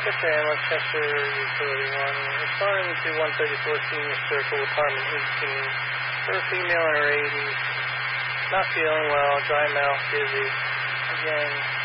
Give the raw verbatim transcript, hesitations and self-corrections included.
Chester Ambulance, Chester Utility one. Responding to one thirty-four Senior Circle, Apartment eighteen. For a female in her eighties. Not feeling well, dry mouth, dizzy. Again.